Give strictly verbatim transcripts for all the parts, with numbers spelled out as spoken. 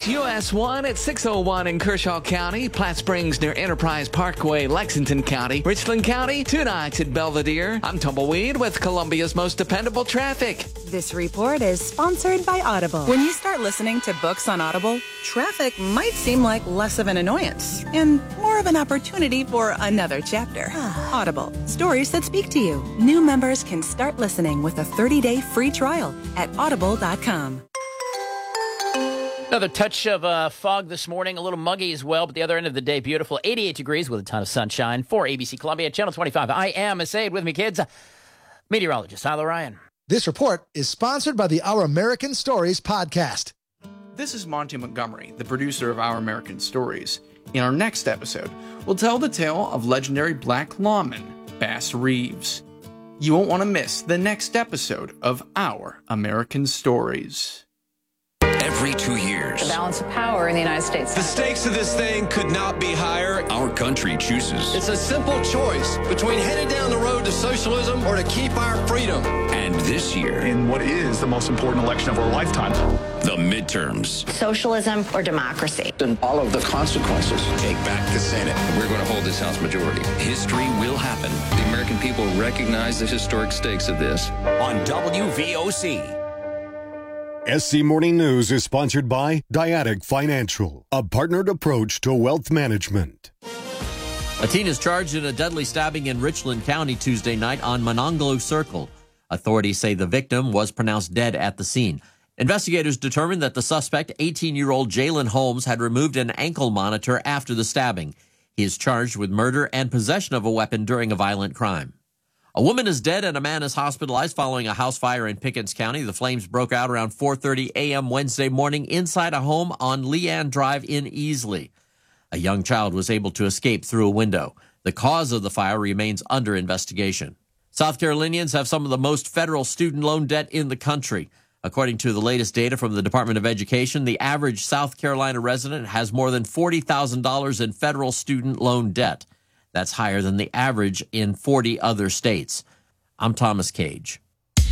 U S one at six oh one in Kershaw County, Platte Springs near Enterprise Parkway, Lexington County, Richland County, two nights at Belvedere. I'm Tumbleweed with Columbia's most dependable traffic. This report is sponsored by Audible. When you start listening to books on Audible, traffic might seem like less of an annoyance and more of an opportunity for another chapter. Audible, stories that speak to you. New members can start listening with a thirty-day free trial at audible dot com. Another touch of uh, fog this morning, a little muggy as well, but the other end of the day, beautiful. eighty-eight degrees with a ton of sunshine. For A B C Columbia, Channel twenty-five, I am Asaid. With me, kids, meteorologist Tyler Ryan. This report is sponsored by the Our American Stories podcast. This is Monty Montgomery, the producer of Our American Stories. In our next episode, we'll tell the tale of legendary black lawman Bass Reeves. You won't want to miss the next episode of Our American Stories. Every two years, the balance of power in the United States. The stakes of this thing could not be higher. Our country chooses. It's a simple choice between headed down the road to socialism or to keep our freedom. And this year, in what is the most important election of our lifetime, the midterms. Socialism or democracy. And all of the consequences. Take back the Senate. We're going to hold this House majority. History will happen. The American people recognize the historic stakes of this. On W V O C. S C Morning News is sponsored by Dyadic Financial, a partnered approach to wealth management. A teen is charged in a deadly stabbing in Richland County Tuesday night on Monongahela Circle. Authorities say the victim was pronounced dead at the scene. Investigators determined that the suspect, eighteen-year-old Jalen Holmes, had removed an ankle monitor after the stabbing. He is charged with murder and possession of a weapon during a violent crime. A woman is dead and a man is hospitalized following a house fire in Pickens County. The flames broke out around four thirty a.m. Wednesday morning inside a home on Leanne Drive in Easley. A young child was able to escape through a window. The cause of the fire remains under investigation. South Carolinians have some of the most federal student loan debt in the country. According to the latest data from the Department of Education, the average South Carolina resident has more than forty thousand dollars in federal student loan debt. That's higher than the average in forty other states. I'm Thomas Cage.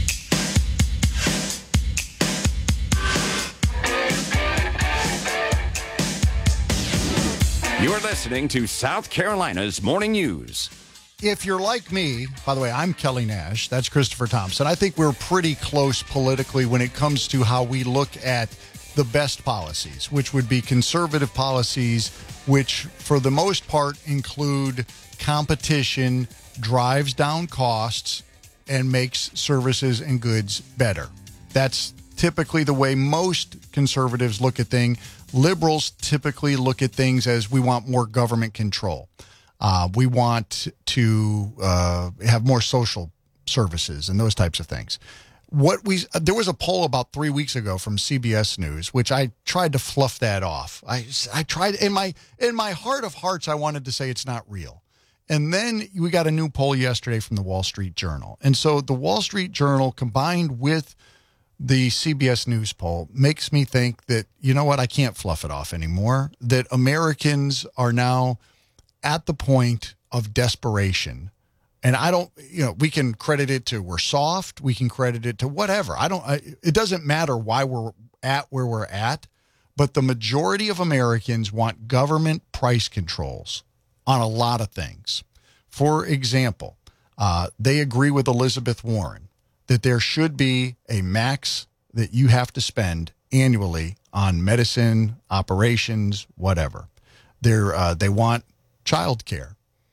You're listening to South Carolina's Morning News. If you're like me, by the way, I'm Kelly Nash. That's Christopher Thompson. I think we're pretty close politically when it comes to how we look at the best policies, which would be conservative policies, which for the most part include competition, drives down costs, and makes services and goods better. That's typically the way most conservatives look at things. Liberals typically look at things as we want more government control. Uh, we want to uh, have more social services and those types of things. What we there was a poll about three weeks ago from C B S News, which I tried to fluff that off. I I tried in my in my heart of hearts, I wanted to say it's not real. And then we got a new poll yesterday from the Wall Street Journal. And so the Wall Street Journal combined with the C B S News poll makes me think that, you know what, I can't fluff it off anymore, that Americans are now at the point of desperation. And I don't, you know, we can credit it to we're soft. We can credit it to whatever. I don't, I, it doesn't matter why we're at where we're at, but the majority of Americans want government price controls on a lot of things. For example, uh, they agree with Elizabeth Warren that there should be a max that you have to spend annually on medicine, operations, whatever. They're, uh, they want child care.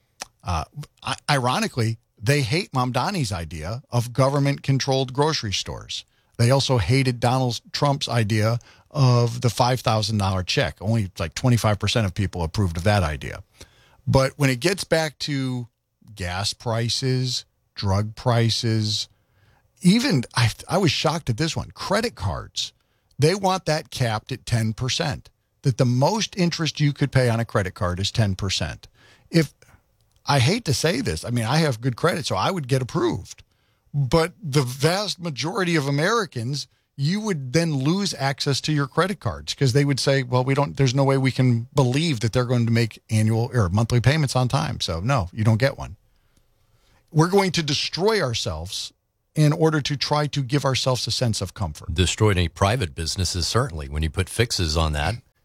Uh, ironically, they hate Mamdani's idea of government-controlled grocery stores. They also hated Donald Trump's idea of the five thousand dollars check. Only like twenty-five percent of people approved of that idea. But when it gets back to gas prices, drug prices, even, I, I was shocked at this one, credit cards, they want that capped at ten percent, that the most interest you could pay on a credit card is ten percent. If I hate to say this. I mean, I have good credit, so I would get approved. But the vast majority of Americans, you would then lose access to your credit cards because they would say, well, we don't, there's no way we can believe that they're going to make annual or monthly payments on time. So no, you don't get one. We're going to destroy ourselves in order to try to give ourselves a sense of comfort. Destroyed any private businesses, certainly, when you put fixes on that.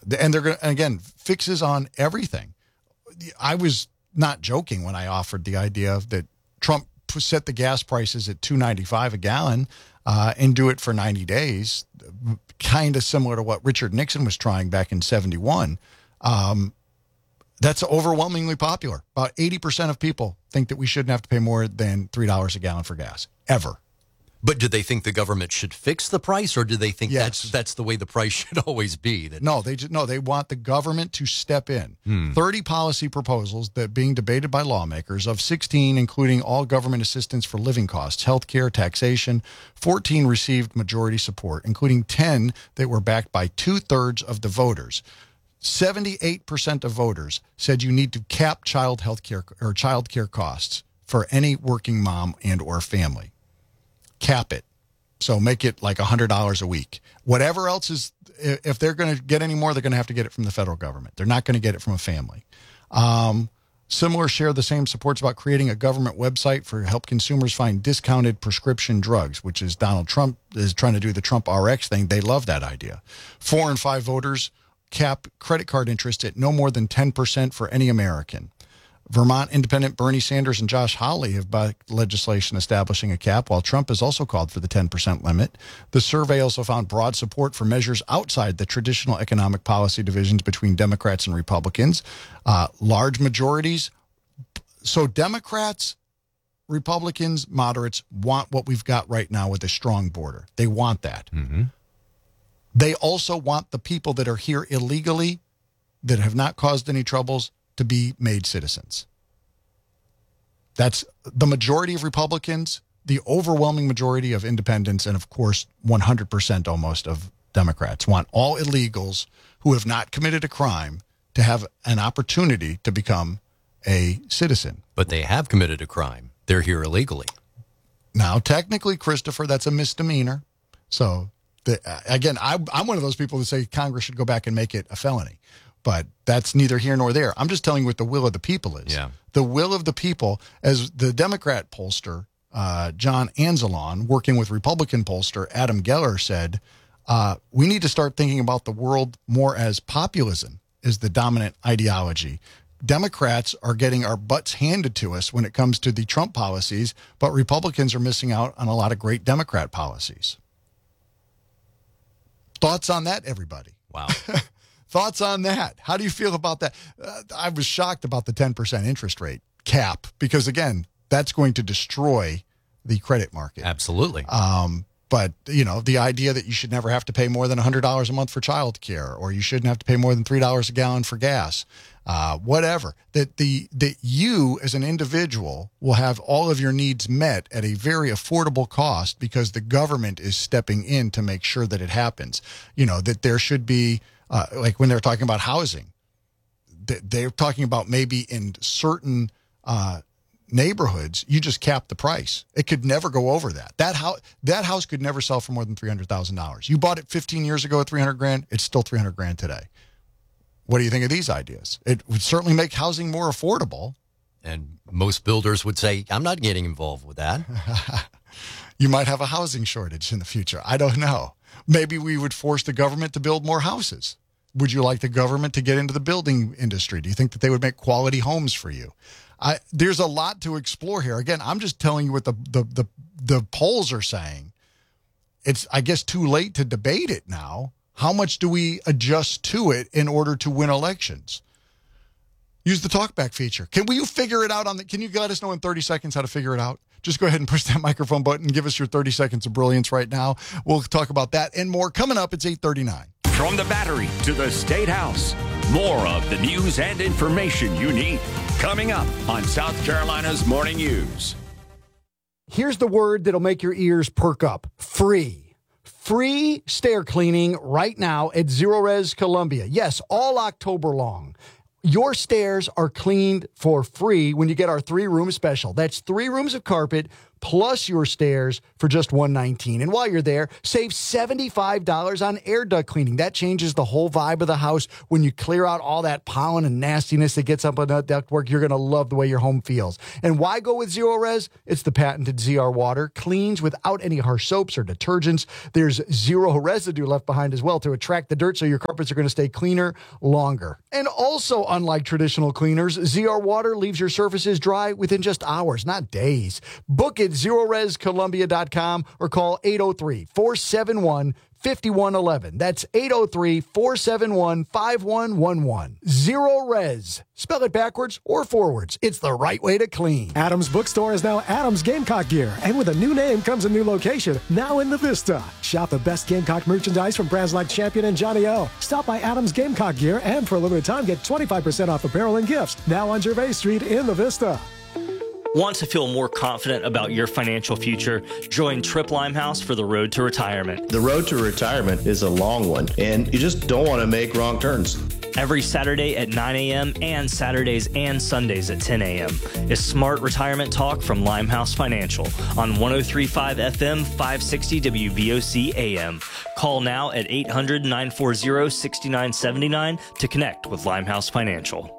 And they're going to, again, fixes on everything. I was not joking when I offered the idea that Trump set the gas prices at two ninety-five a gallon uh, and do it for ninety days, kind of similar to what Richard Nixon was trying back in seventy-one. Um, that's overwhelmingly popular. About eighty percent of people think that we shouldn't have to pay more than three dollars a gallon for gas, ever. But do they think the government should fix the price, or do they think Yes. that's that's the way the price should always be? That No, they just, no, they want the government to step in. Hmm. thirty policy proposals that being debated by lawmakers, of sixteen, including all government assistance for living costs, healthcare, taxation. fourteen received majority support, including ten that were backed by two-thirds of the voters. seventy-eight percent of voters said you need to cap child health care or child care costs for any working mom and or family. Cap it. So make it like one hundred dollars a week. Whatever else is, if they're going to get any more, they're going to have to get it from the federal government. They're not going to get it from a family. Um, similar share the same supports about creating a government website for help consumers find discounted prescription drugs, which is Donald Trump is trying to do the Trump R X thing. They love that idea. Four and five voters cap credit card interest at no more than ten percent for any American. Vermont independent Bernie Sanders and Josh Hawley have backed legislation establishing a cap, while Trump has also called for the ten percent limit. The survey also found broad support for measures outside the traditional economic policy divisions between Democrats and Republicans. Uh, large majorities. So Democrats, Republicans, moderates want what we've got right now with a strong border. They want that. Mm-hmm. They also want the people that are here illegally, that have not caused any troubles, to be made citizens. That's the majority of Republicans, the overwhelming majority of independents, and of course, one hundred percent almost of Democrats want all illegals who have not committed a crime to have an opportunity to become a citizen. But they have committed a crime. They're here illegally. Now, technically, Christopher, that's a misdemeanor. So, the, again, I, I'm one of those people that say Congress should go back and make it a felony. But that's neither here nor there. I'm just telling you what the will of the people is. Yeah. The will of the people, as the Democrat pollster, uh, John Anzalon, working with Republican pollster Adam Geller, said, uh, we need to start thinking about the world more as populism is the dominant ideology. Democrats are getting our butts handed to us when it comes to the Trump policies, but Republicans are missing out on a lot of great Democrat policies. Thoughts on that, everybody? Wow. Thoughts on that? How do you feel about that? Uh, I was shocked about the ten percent interest rate cap because, again, that's going to destroy the credit market. Absolutely. Um, but, you know, the idea that you should never have to pay more than one hundred dollars a month for child care, or you shouldn't have to pay more than three dollars a gallon for gas, uh, whatever, that the that you as an individual will have all of your needs met at a very affordable cost because the government is stepping in to make sure that it happens. You know, that there should be, Uh, like when they're talking about housing, they're talking about maybe in certain uh, neighborhoods, you just cap the price. It could never go over that. That house, that house could never sell for more than three hundred thousand dollars. You bought it fifteen years ago at three hundred grand. It's still three hundred grand today. What do you think of these ideas? It would certainly make housing more affordable. And most builders would say, I'm not getting involved with that. You might have a housing shortage in the future. I don't know. Maybe we would force the government to build more houses. Would you like the government to get into the building industry? Do you think that they would make quality homes for you? I, there's a lot to explore here. Again, I'm just telling you what the, the, the, the polls are saying. It's, I guess, too late to debate it now. How much do we adjust to it in order to win elections? Use the talkback feature. Can we you figure it out on the, can you let us know in thirty seconds how to figure it out? Just go ahead and push that microphone button and give us your thirty seconds of brilliance right now. We'll talk about that and more coming up. It's eight thirty-nine. From the Battery to the State House, more of the news and information you need coming up on South Carolina's Morning News. Here's the word that'll make your ears perk up. Free. Free stair cleaning right now at Zero Res Columbia. Yes, all October long. Your stairs are cleaned for free when you get our three-room special. That's three rooms of carpet plus your stairs for just one hundred nineteen dollars. And while you're there, save seventy-five dollars on air duct cleaning. That changes the whole vibe of the house when you clear out all that pollen and nastiness that gets up on that ductwork. You're going to love the way your home feels. And why go with Zero Res? It's the patented Z R water. Cleans without any harsh soaps or detergents. There's zero residue left behind as well to attract the dirt, so your carpets are going to stay cleaner longer. And also, unlike traditional cleaners, Z R water leaves your surfaces dry within just hours, not days. Book it zero res columbia dot com or call eight oh three, four seven one, five one one one. That's eight oh three, four seven one, five one one one. Zero Res. Spell it backwards or forwards. It's the right way to clean. Adams Bookstore is now Adams Gamecock Gear. And with a new name comes a new location, now in the Vista. Shop the best Gamecock merchandise from brands like Champion and Johnny O. Stop by Adams Gamecock Gear and for a limited time get twenty-five percent off apparel and gifts. Now on Gervais Street in the Vista. Want to feel more confident about your financial future? Join Trip Limehouse for the road to retirement. The road to retirement is a long one, and you just don't want to make wrong turns. Every Saturday at nine a.m. and Saturdays and Sundays at ten a.m. is Smart Retirement Talk from Limehouse Financial on one oh three point five F M, five sixty W V O C A M. Call now at eight hundred, nine four zero, six nine seven nine to connect with Limehouse Financial.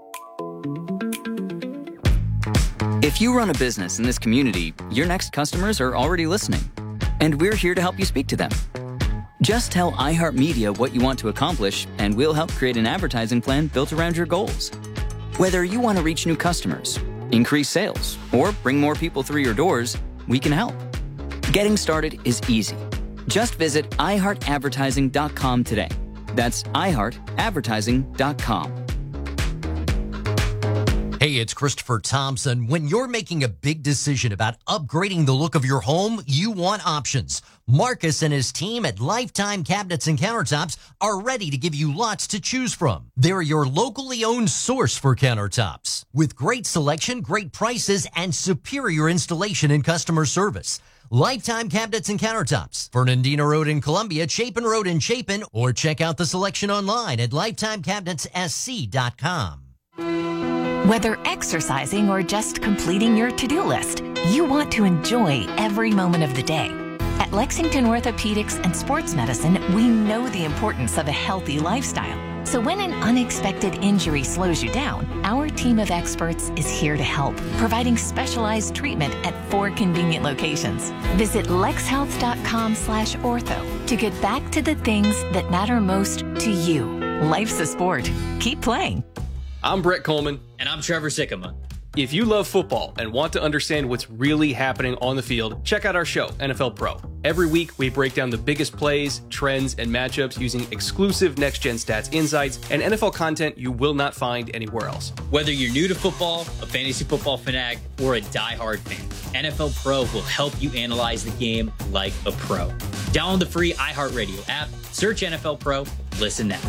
If you run a business in this community, your next customers are already listening, and we're here to help you speak to them. Just tell iHeartMedia what you want to accomplish, and we'll help create an advertising plan built around your goals. Whether you want to reach new customers, increase sales, or bring more people through your doors, we can help. Getting started is easy. Just visit i heart advertising dot com today. That's i heart advertising dot com. Hey, it's Christopher Thompson. When you're making a big decision about upgrading the look of your home, you want options. Marcus and his team at Lifetime Cabinets and Countertops are ready to give you lots to choose from. They're your locally owned source for countertops, with great selection, great prices, and superior installation and customer service. Lifetime Cabinets and Countertops, Fernandina Road in Columbia, Chapin Road in Chapin, or check out the selection online at lifetime cabinets s c dot com. Whether exercising or just completing your to-do list, you want to enjoy every moment of the day. At Lexington Orthopedics and Sports Medicine, we know the importance of a healthy lifestyle. So when an unexpected injury slows you down, our team of experts is here to help, providing specialized treatment at four convenient locations. Visit lex health dot com slash ortho to get back to the things that matter most to you. Life's a sport. Keep playing. I'm Brett Coleman. And I'm Trevor Sikkema. If you love football and want to understand what's really happening on the field, check out our show, N F L Pro. Every week, we break down the biggest plays, trends, and matchups using exclusive next-gen stats insights and N F L content you will not find anywhere else. Whether you're new to football, a fantasy football fanatic, or a diehard fan, N F L Pro will help you analyze the game like a pro. Download the free iHeartRadio app, search N F L Pro, listen now.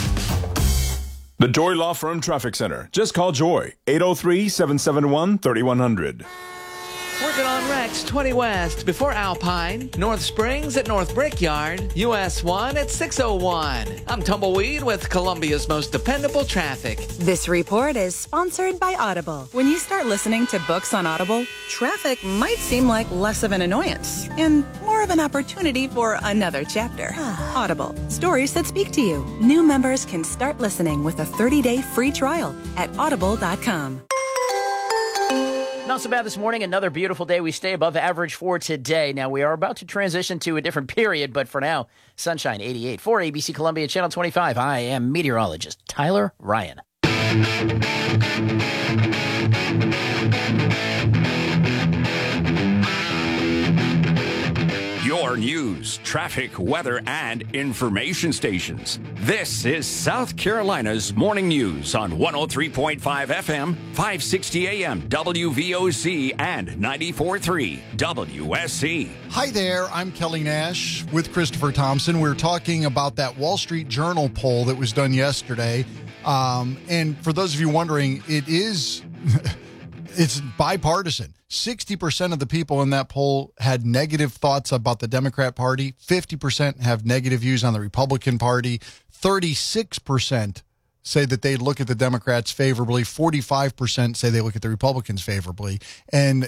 The Joy Law Firm Traffic Center. Just call Joy, eight oh three, seven seven one, three one zero zero. Working on Rex twenty West before Alpine, North Springs at North Brickyard, U S one at six oh one. I'm Tumbleweed with Columbia's most dependable traffic. This report is sponsored by Audible. When you start listening to books on Audible, traffic might seem like less of an annoyance and more of an opportunity for another chapter. Audible, stories that speak to you. New members can start listening with a thirty-day free trial at audible dot com. Not so bad this morning. Another beautiful day. We stay above average for today. Now, we are about to transition to a different period, but for now, sunshine eighty-eight for A B C Columbia Channel twenty-five. I am meteorologist Tyler Ryan. Your news, traffic, weather, and information stations. This is South Carolina's Morning News on one oh three point five F M, five sixty A M, W V O C, and ninety-four point three W S C. Hi there, I'm Kelly Nash with Christopher Thompson. We're talking about that Wall Street Journal poll that was done yesterday. Um, and for those of you wondering, it is... It's bipartisan. sixty percent of the people in that poll had negative thoughts about the Democrat Party. fifty percent have negative views on the Republican Party. thirty-six percent say that they look at the Democrats favorably. forty-five percent say they look at the Republicans favorably. And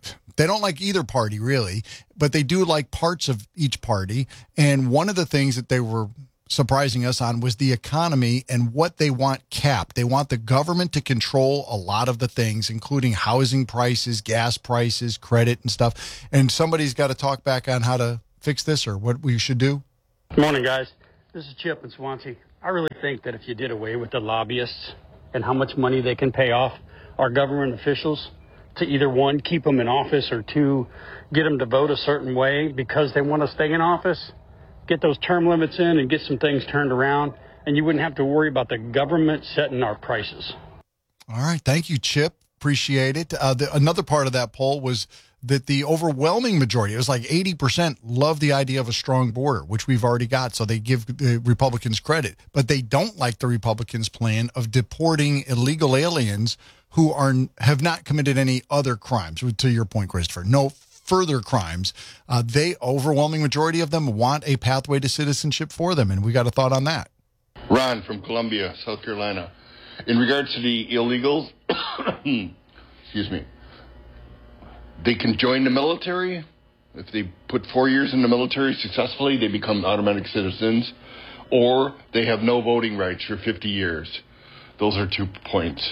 they don't like either party, really, but they do like parts of each party. And one of the things that they were surprising us on was the economy and what they want capped. They want the government to control a lot of the things, including housing prices, gas prices, credit and stuff. And somebody's got to talk back on how to fix this or what we should do. Good morning, guys. This is Chip in Swansea. I really think that if you did away with the lobbyists and how much money they can pay off our government officials to either, one, keep them in office, or two, get them to vote a certain way because they want to stay in office, get those term limits in and get some things turned around, and you wouldn't have to worry about the government setting our prices. All right. Thank you, Chip. Appreciate it. Uh, the, another part of that poll was that the overwhelming majority, it was like eighty percent, love the idea of a strong border, which we've already got, so they give the Republicans credit. But they don't like the Republicans' plan of deporting illegal aliens who are have not committed any other crimes, to your point, Christopher. No further crimes. Uh, they, overwhelming majority of them, want a pathway to citizenship for them, and we got a thought on that. Ron from Columbia, South Carolina. In regards to the illegals, excuse me, they can join the military. If they put four years in the military successfully, they become automatic citizens, or they have no voting rights for fifty years. Those are two points.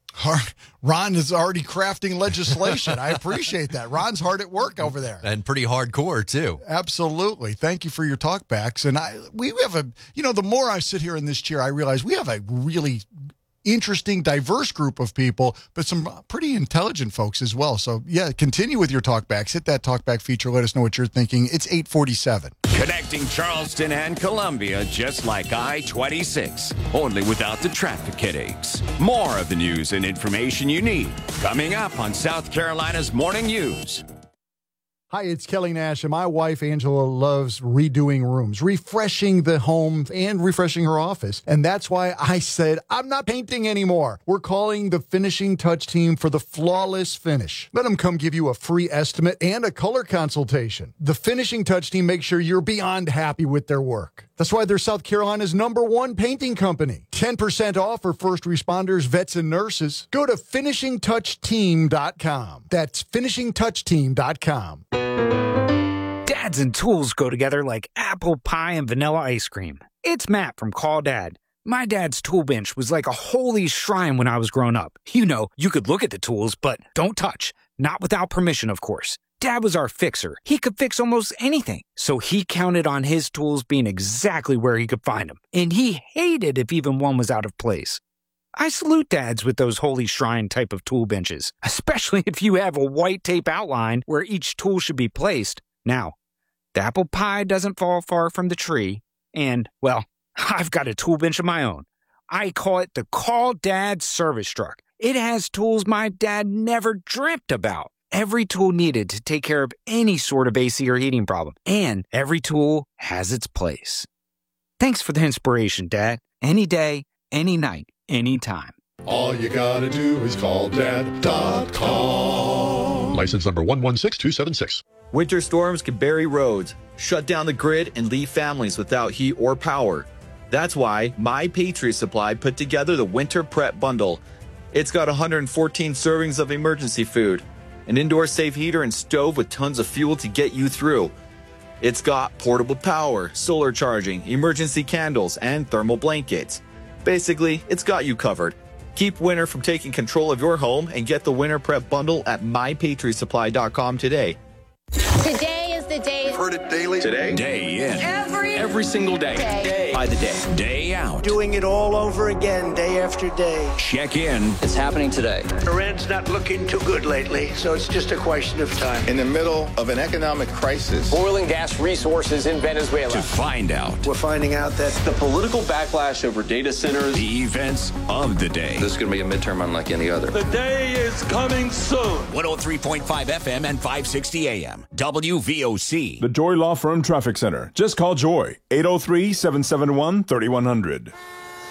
Ron is already crafting legislation. I appreciate that. Ron's hard at work over there. And pretty hardcore, too. Absolutely. Thank you for your talkbacks. And I, we have a, you know, the more I sit here in this chair, I realize we have a really interesting, diverse group of people, but some pretty intelligent folks as well. So, yeah, continue with your talkbacks. Hit that talkback feature. Let us know what you're thinking. It's eight forty-seven. Connecting Charleston and Columbia just like I twenty-six, only without the traffic headaches. More of the news and information you need coming up on South Carolina's Morning News. Hi, it's Kelly Nash, and my wife, Angela, loves redoing rooms, refreshing the home, and refreshing her office. And that's why I said, I'm not painting anymore. We're calling the Finishing Touch team for the flawless finish. Let them come give you a free estimate and a color consultation. The Finishing Touch team makes sure you're beyond happy with their work. That's why they're South Carolina's number one painting company. ten percent off for first responders, vets, and nurses. Go to finishing touch team dot com. That's finishing touch team dot com. Dads and tools go together like apple pie and vanilla ice cream. It's Matt from Call Dad. My dad's tool bench was like a holy shrine when I was growing up. You know, you could look at the tools, but don't touch. Not without permission, of course. Dad was our fixer. He could fix almost anything, so he counted on his tools being exactly where he could find them. And he hated if even one was out of place. I salute dads with those holy shrine type of tool benches, especially if you have a white tape outline where each tool should be placed. Now, the apple pie doesn't fall far from the tree, and, well, I've got a tool bench of my own. I call it the Call Dad Service Truck. It has tools my dad never dreamt about. Every tool needed to take care of any sort of A C or heating problem, and every tool has its place. Thanks for the inspiration, Dad. Any day, any night, anytime. All you gotta do is call dad dot com. License number one one six two seven six. Winter storms can bury roads, shut down the grid, and leave families without heat or power. That's why My Patriot Supply put together the Winter Prep Bundle. It's got one hundred fourteen servings of emergency food, an indoor safe heater and stove with tons of fuel to get you through. It's got portable power, solar charging, emergency candles, and thermal blankets. Basically, it's got you covered. Keep winter from taking control of your home and get the Winter Prep Bundle at my patriot supply dot com today. Today is the day. Heard it daily. Today. Day in. Every, Every single day. day. By the day. Day out. Doing it all over again, day after day. Check in. It's happening today. Iran's not looking too good lately, so it's just a question of time. In the middle of an economic crisis. Oil and gas resources in Venezuela. To find out. We're finding out that the political backlash over data centers. The events of the day. This is going to be a midterm unlike any other. The day is coming soon. one oh three point five F M and five sixty A M. W V O C. The Joy Law Firm Traffic Center. Just call Joy. eight oh three, seven seven one, three one hundred.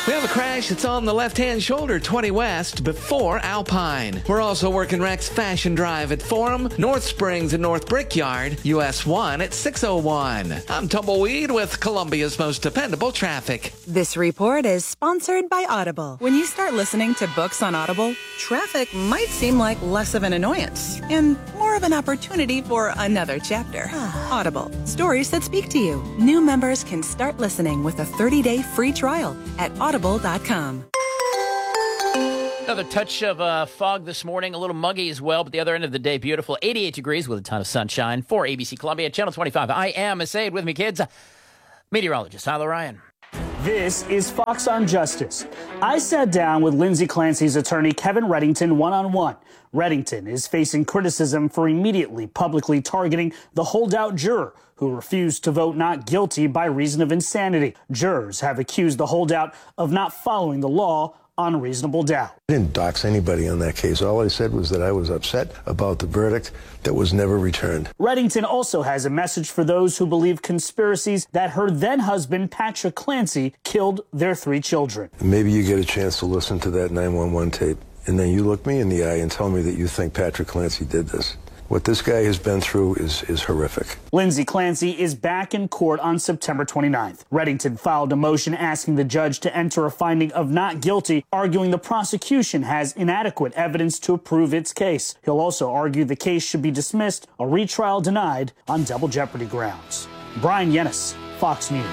We have a crash that's on the left-hand shoulder, twenty West, before Alpine. We're also working Rex Fashion Drive at Forum, North Springs and North Brickyard, U S one at six oh one. I'm Tumbleweed with Columbia's most dependable traffic. This report is sponsored by Audible. When you start listening to books on Audible, traffic might seem like less of an annoyance and more of an opportunity for another chapter. Audible, stories that speak to you. New members can start listening with a thirty-day free trial at audible dot com. Another touch of uh, fog this morning, a little muggy as well, but the other end of the day, beautiful. eighty-eight degrees with a ton of sunshine. For A B C Columbia, Channel twenty-five. I am Asaid. With me, kids, meteorologist Tyler Ryan. This is Fox on Justice. I sat down with Lindsay Clancy's attorney, Kevin Reddington, one-on-one. Reddington is facing criticism for immediately publicly targeting the holdout juror who refused to vote not guilty by reason of insanity. Jurors have accused the holdout of not following the law on reasonable doubt. I didn't dox anybody on that case. All I said was that I was upset about the verdict that was never returned. Reddington also has a message for those who believe conspiracies that her then-husband, Patrick Clancy, killed their three children. Maybe you get a chance to listen to that nine one one tape, and then you look me in the eye and tell me that you think Patrick Clancy did this. What this guy has been through is, is horrific. Lindsay Clancy is back in court on September twenty-ninth. Reddington filed a motion asking the judge to enter a finding of not guilty, arguing the prosecution has inadequate evidence to prove its case. He'll also argue the case should be dismissed, a retrial denied on double jeopardy grounds. Brian Yennis, Fox News.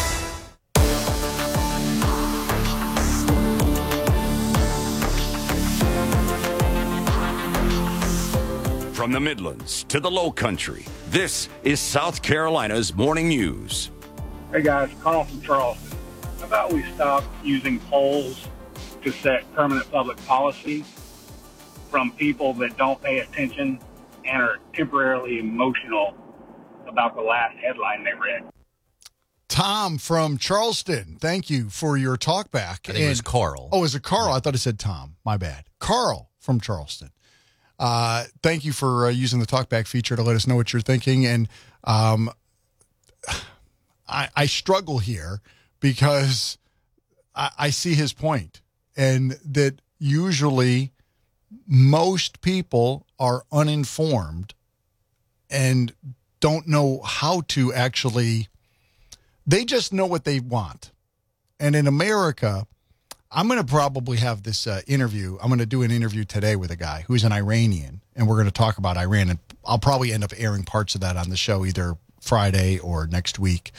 From the Midlands to the Low Country, this is South Carolina's Morning News. Hey guys, Carl from Charleston. How about we stop using polls to set permanent public policy from people that don't pay attention and are temporarily emotional about the last headline they read? Tom from Charleston, thank you for your talk back. I think and, it was Carl. Oh, is it Carl? I thought it said Tom. My bad. Carl from Charleston. Uh, thank you for uh, using the talkback feature to let us know what you're thinking. And um, I, I struggle here because I, I see his point, and that usually most people are uninformed and don't know how to actually, they just know what they want. And in America, I'm going to probably have this uh, interview. I'm going to do an interview today with a guy who's an Iranian, and we're going to talk about Iran. And I'll probably end up airing parts of that on the show either Friday or next week.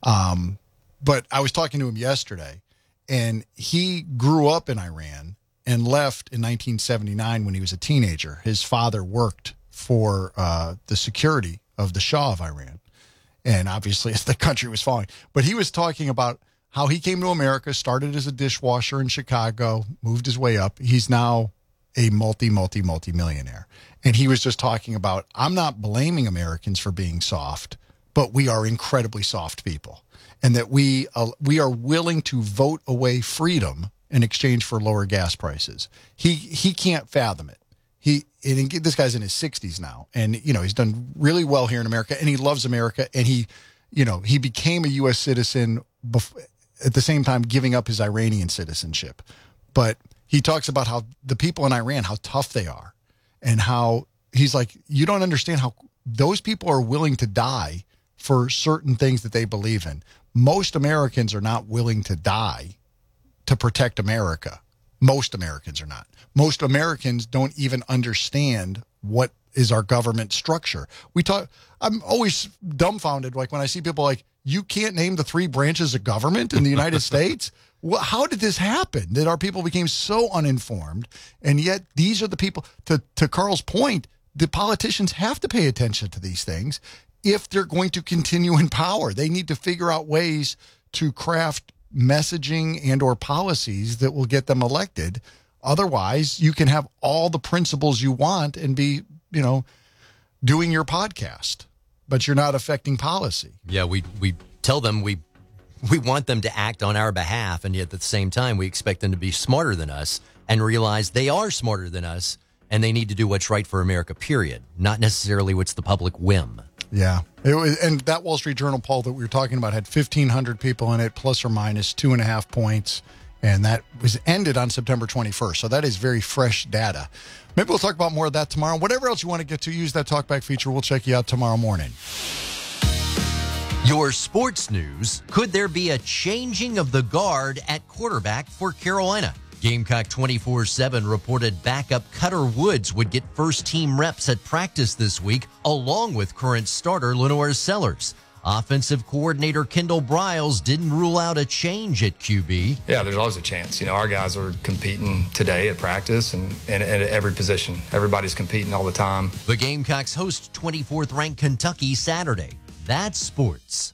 Um, but I was talking to him yesterday, and he grew up in Iran and left in nineteen seventy-nine when he was a teenager. His father worked for uh, the security of the Shah of Iran, and obviously the country was falling. But he was talking about how he came to America, started as a dishwasher in Chicago, moved his way up. He's now a multi, multi, multi millionaire. And he was just talking about, I'm not blaming Americans for being soft, but we are incredibly soft people. And that we uh, we are willing to vote away freedom in exchange for lower gas prices. He he can't fathom it. He and this guy's in his sixties now, and you know he's done really well here in America, and he loves America, and he, you know, he became a U S citizen before, at the same time giving up his Iranian citizenship. But he talks about how the people in Iran, how tough they are, and how he's like, you don't understand how those people are willing to die for certain things that they believe in. Most Americans are not willing to die to protect America. Most Americans are not. Most Americans don't even understand what is our government structure. We talk, I'm always dumbfounded, like when I see people like, you can't name the three branches of government in the United States? Well, how did this happen that our people became so uninformed? And yet these are the people, to, to Carl's point, the politicians have to pay attention to these things if they're going to continue in power. They need to figure out ways to craft messaging and or policies that will get them elected. Otherwise, you can have all the principles you want and be, you know, doing your podcast, but you're not affecting policy. Yeah, we we tell them we we want them to act on our behalf, and yet at the same time, we expect them to be smarter than us and realize they are smarter than us, and they need to do what's right for America, period, not necessarily what's the public whim. Yeah. It was, and that Wall Street Journal poll that we were talking about had fifteen hundred people in it, plus or minus two and a half points. And that was ended on September twenty-first. So that is very fresh data. Maybe we'll talk about more of that tomorrow. Whatever else you want to get to, use that talkback feature. We'll check you out tomorrow morning. Your sports news. Could there be a changing of the guard at quarterback for Carolina? Gamecock twenty-four seven reported backup Cutter Woods would get first-team reps at practice this week, along with current starter Lenore Sellers. Offensive coordinator Kendall Briles didn't rule out a change at Q B. Yeah, there's always a chance. You know, our guys are competing today at practice and, and, and at every position. Everybody's competing all the time. The Gamecocks host twenty-fourth ranked Kentucky Saturday. That's sports.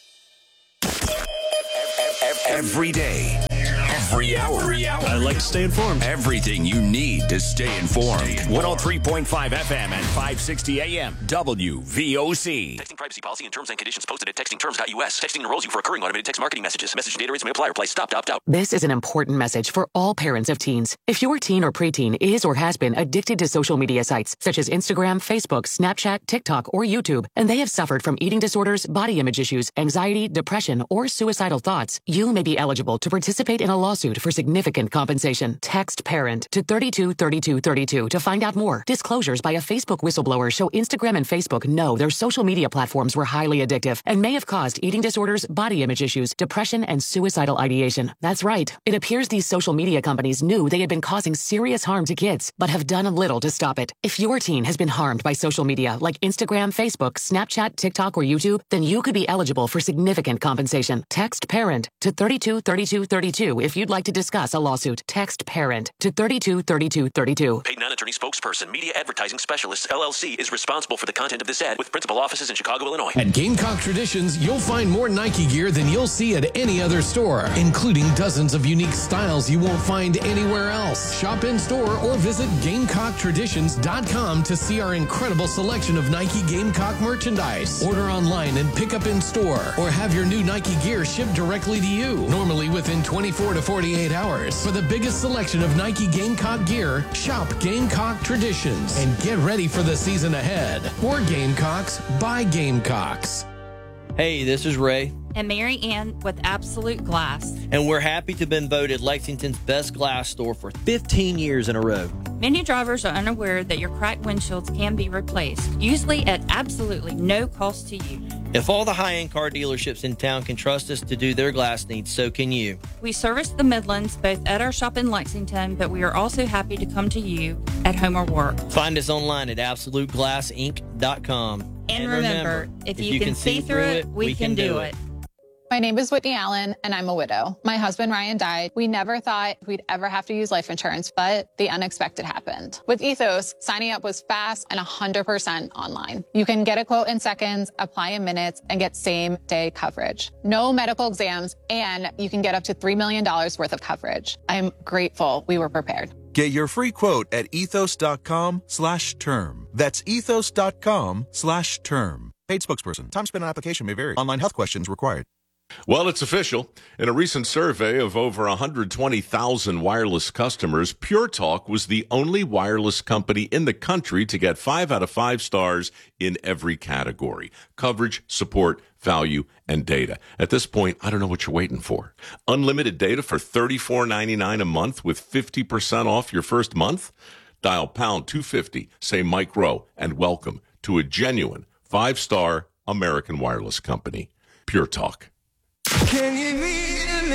Every day, every hour, every hour. I like to stay informed. Everything you need to stay informed. one oh three point five F M and five sixty A M W V O C. Texting privacy policy and terms and conditions posted at texting terms dot U S. Texting enrolls you for recurring automated text marketing messages. Message and data rates may apply. Reply stop to opt out. This is an important message for all parents of teens. If your teen or preteen is or has been addicted to social media sites such as Instagram, Facebook, Snapchat, TikTok, or YouTube, and they have suffered from eating disorders, body image issues, anxiety, depression, or suicidal thoughts, you may be eligible to participate in a lawsuit for significant compensation. Text PARENT to thirty-two thirty-two thirty-two to find out more. Disclosures by a Facebook whistleblower show Instagram and Facebook know their social media platforms were highly addictive and may have caused eating disorders, body image issues, depression, and suicidal ideation. That's right. It appears these social media companies knew they had been causing serious harm to kids, but have done little to stop it. If your teen has been harmed by social media like Instagram, Facebook, Snapchat, TikTok, or YouTube, then you could be eligible for significant compensation. Text PARENT to thirty-two thirty-two thirty-two if you'd like to discuss a lawsuit. Text PARENT to thirty-two thirty-two thirty-two. Paid non-attorney spokesperson, Media Advertising Specialists, L L C, is responsible for the content of this ad with principal offices in Chicago, Illinois. At Gamecock Traditions, you'll find more Nike gear than you'll see at any other store, including dozens of unique styles you won't find anywhere else. Shop in-store or visit Gamecock Traditions dot com to see our incredible selection of Nike Gamecock merchandise. Order online and pick up in-store, or have your new Nike gear shipped directly to you, normally within twenty-four to forty-eight hours. For the biggest selection of Nike Gamecock gear, shop Gamecock Traditions and get ready for the season ahead. For Gamecocks, by Gamecocks. Hey, this is Ray. And Mary Ann with Absolute Glass. And we're happy to have been voted Lexington's best glass store for fifteen years in a row. Many drivers are unaware that your cracked windshields can be replaced, usually at absolutely no cost to you. If all the high-end car dealerships in town can trust us to do their glass needs, so can you. We service the Midlands both at our shop in Lexington, but we are also happy to come to you at home or work. Find us online at absolute glass inc dot com. And, and remember, remember, if, if you, you can, can see through it, we, we can, can do it. it. My name is Whitney Allen, and I'm a widow. My husband, Ryan, died. We never thought we'd ever have to use life insurance, but the unexpected happened. With Ethos, signing up was fast and one hundred percent online. You can get a quote in seconds, apply in minutes, and get same-day coverage. No medical exams, and you can get up to three million dollars worth of coverage. I'm grateful we were prepared. Get your free quote at ethos.com slash term. That's ethos.com slash term. Paid spokesperson. Time spent on application may vary. Online health questions required. Well, it's official. In a recent survey of over one hundred twenty thousand wireless customers, Pure Talk was the only wireless company in the country to get five out of five stars in every category: coverage, support, value, and data. At this point, I don't know what you're waiting for. Unlimited data for thirty-four ninety-nine a month with fifty percent off your first month? Dial pound two fifty, say Mike Rowe, and welcome to a genuine five-star American wireless company. Pure Talk. Can you be an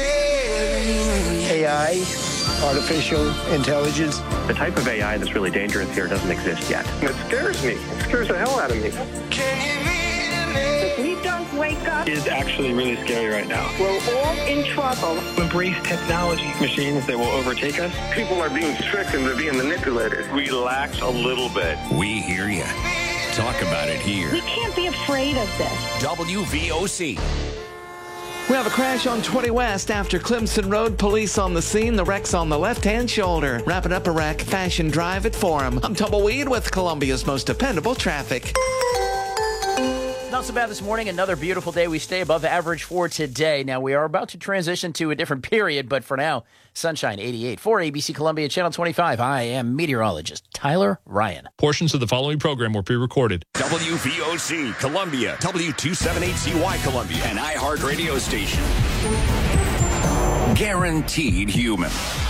A I, artificial intelligence? The type of A I that's really dangerous here doesn't exist yet. It scares me. It scares the hell out of me. Can you be an A I? If we don't wake up, It's actually really scary right now. we're all in trouble. Embrace technology. Machines that will overtake us. People are being tricked into being manipulated. Relax a little bit. We hear you. Talk about it here. We can't be afraid of this. W V O C. We have a crash on twenty West after Clemson Road. Police on the scene. The wreck's on the left-hand shoulder. Wrapping up a wreck. Fashion Drive at Forum. I'm Tumbleweed with Columbia's most dependable traffic. Not so bad this morning. Another beautiful day. We stay above average for today. Now, we are about to transition to a different period, but for now, sunshine eighty-eight. For A B C Columbia Channel twenty-five, I am meteorologist Tyler Ryan. Portions of the following program were pre-recorded. W V O C Columbia, W two seventy-eight C Y Columbia, an iHeart radio station. Guaranteed human.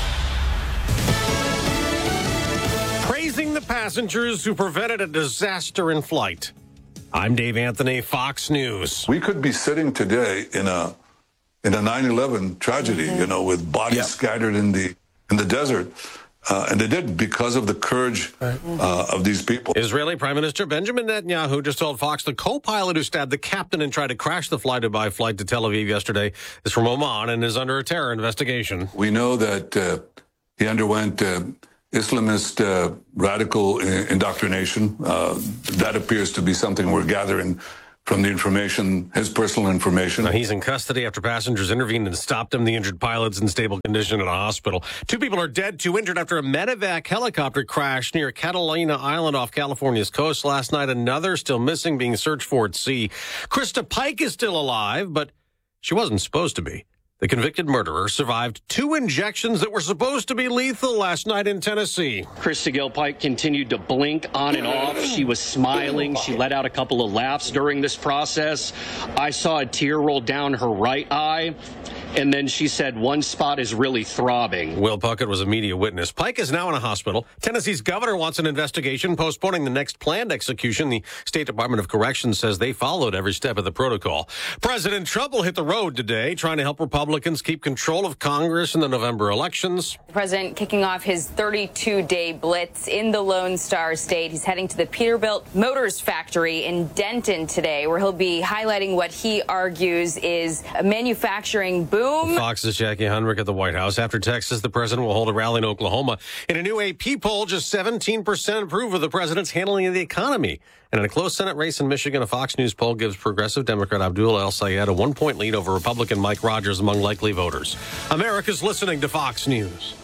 Praising the passengers who prevented a disaster in flight. I'm Dave Anthony, Fox News. We could be sitting today in a in a nine eleven tragedy, you know, with bodies yep. scattered in the in the desert. Uh, and they did because of the courage uh, of these people. Israeli Prime Minister Benjamin Netanyahu just told Fox the co-pilot who stabbed the captain and tried to crash the fly-to-by flight to Tel Aviv yesterday is from Oman and is under a terror investigation. We know that uh, he underwent uh, Islamist uh, radical indoctrination. Uh, that appears to be something we're gathering from the information, his personal information. Now, he's in custody after passengers intervened and stopped him. The injured pilot's in stable condition in a hospital. Two people are dead, two injured after a medevac helicopter crashed near Catalina Island off California's coast last night. Another still missing, being searched for at sea. Krista Pike is still alive, but she wasn't supposed to be. The convicted murderer survived two injections that were supposed to be lethal last night in Tennessee. Krista Gale Pike continued to blink on and off. She was smiling. She let out a couple of laughs during this process. I saw a tear roll down her right eye. And then she said one spot is really throbbing. Will Puckett was a media witness. Pike is now in a hospital. Tennessee's governor wants an investigation, postponing the next planned execution. The State Department of Corrections says they followed every step of the protocol. President Trump will hit the road today, trying to help Republicans keep control of Congress in the November elections. The president kicking off his thirty-two day blitz in the Lone Star State. He's heading to the Peterbilt Motors factory in Denton today, where he'll be highlighting what he argues is a manufacturing boom. Fox's Jackie Hundrick at the White House. After Texas, the president will hold a rally in Oklahoma. In a new A P poll, just seventeen percent approve of the president's handling of the economy. And in a close Senate race in Michigan, a Fox News poll gives progressive Democrat Abdul El-Sayed a one-point lead over Republican Mike Rogers among likely voters. America's listening to Fox News.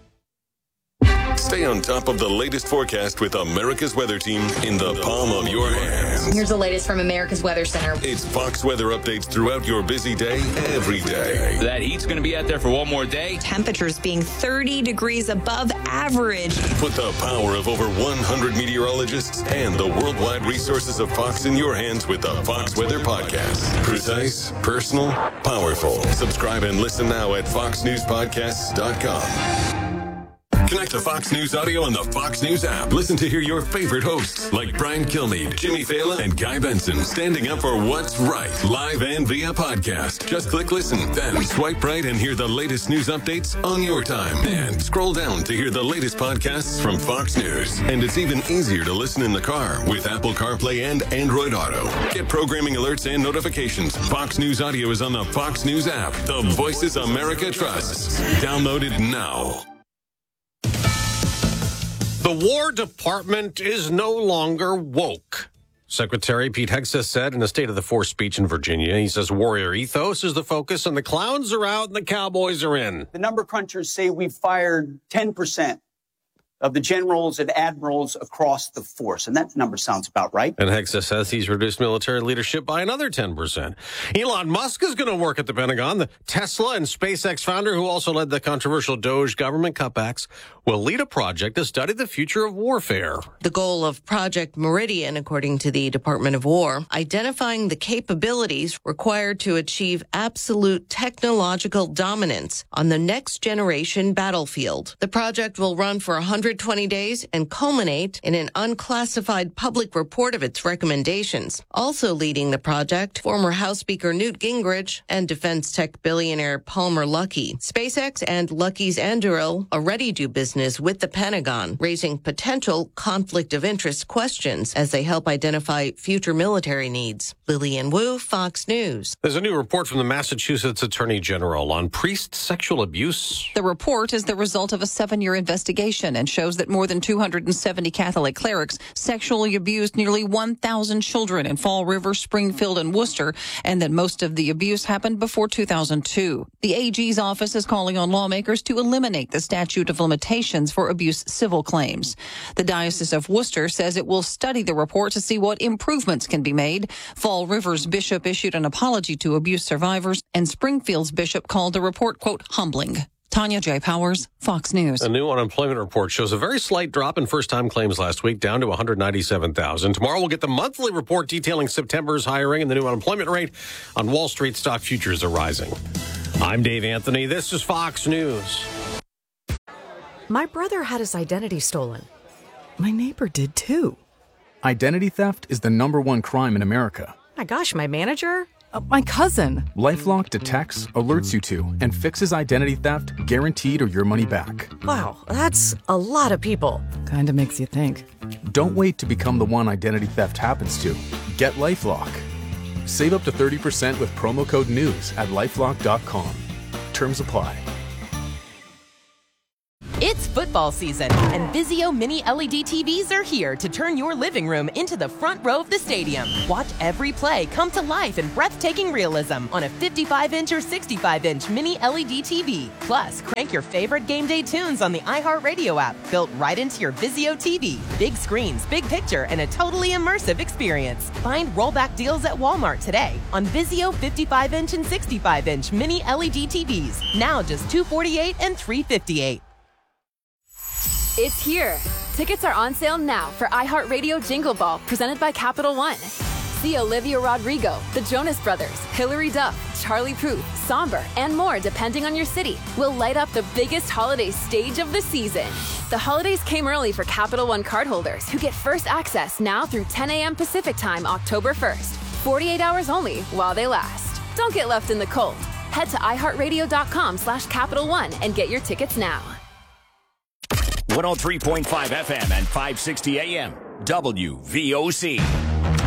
Stay on top of the latest forecast with America's Weather Team in the palm of your hands. Here's the latest from America's Weather Center. It's Fox weather updates throughout your busy day, every day. That heat's going to be out there for one more day. Temperatures being thirty degrees above average. Put the power of over one hundred meteorologists and the worldwide resources of Fox in your hands with the Fox Weather Podcast. Precise, personal, powerful. Subscribe and listen now at fox news podcasts dot com. Connect to Fox News Audio on the Fox News app. Listen to hear your favorite hosts like Brian Kilmeade, Jimmy Fallon, and Guy Benson standing up for what's right, live and via podcast. Just click listen, then swipe right and hear the latest news updates on your time. And scroll down to hear the latest podcasts from Fox News. And it's even easier to listen in the car with Apple CarPlay and Android Auto. Get programming alerts and notifications. Fox News Audio is on the Fox News app. The voices America trusts. Download it now. The War Department is no longer woke. Secretary Pete Hegseth said in a State of the Force speech in Virginia. He says warrior ethos is the focus and the clowns are out and the cowboys are in. The number crunchers say we've fired ten percent of the generals and admirals across the force. And that number sounds about right. And Hegseth says he's reduced military leadership by another ten percent. Elon Musk is going to work at the Pentagon. The Tesla and SpaceX founder, who also led the controversial Doge government cutbacks, will lead a project to study the future of warfare. The goal of Project Meridian, according to the Department of War, identifying the capabilities required to achieve absolute technological dominance on the next generation battlefield. The project will run for one hundred twenty days and culminate in an unclassified public report of its recommendations. Also leading the project, former House Speaker Newt Gingrich and defense tech billionaire Palmer Luckey. SpaceX and Lucky's Anduril already do business with the Pentagon, raising potential conflict of interest questions as they help identify future military needs. Lillian Wu, Fox News. There's a new report from the Massachusetts Attorney General on priest sexual abuse. The report is the result of a seven-year investigation and shows that more than two hundred seventy Catholic clerics sexually abused nearly one thousand children in Fall River, Springfield, and Worcester, and that most of the abuse happened before two thousand two. The A G's office is calling on lawmakers to eliminate the statute of limitations for abuse civil claims. The Diocese of Worcester says it will study the report to see what improvements can be made. Fall River's bishop issued an apology to abuse survivors, and Springfield's bishop called the report, quote, humbling. Tanya J. Powers, Fox News. A new unemployment report shows a very slight drop in first-time claims last week, down to one hundred ninety-seven thousand. Tomorrow we'll get the monthly report detailing September's hiring, and the new unemployment rate on Wall Street stock futures are rising. I'm Dave Anthony. This is Fox News. My brother had his identity stolen. My neighbor did too. Identity theft is the number one crime in America. My gosh, my manager? Uh, my cousin. LifeLock detects, alerts you to, and fixes identity theft guaranteed or your money back. Wow, that's a lot of people. Kinda makes you think. Don't wait to become the one identity theft happens to. Get LifeLock. Save up to thirty percent with promo code NEWS at lifelock dot com. Terms apply. It's football season, and Vizio Mini L E D T Vs are here to turn your living room into the front row of the stadium. Watch every play come to life in breathtaking realism on a fifty-five inch or sixty-five inch Mini L E D T V. Plus, crank your favorite game day tunes on the iHeartRadio app, built right into your Vizio T V. Big screens, big picture, and a totally immersive experience. Find rollback deals at Walmart today on Vizio fifty-five inch and sixty-five inch Mini L E D T Vs. Now just two hundred forty-eight dollars and three hundred fifty-eight dollars. It's here. Tickets are on sale now for iHeartRadio Jingle Ball, presented by Capital One. See Olivia Rodrigo, the Jonas Brothers, Hilary Duff, Charlie Puth, Somber, and more depending on your city. We'll light up the biggest holiday stage of the season. The holidays came early for Capital One cardholders who get first access now through ten a.m. Pacific Time, October first. forty-eight hours only while they last. Don't get left in the cold. Head to iHeartRadio.com slash Capital One and get your tickets now. one oh three point five F M and five sixty A M W V O C.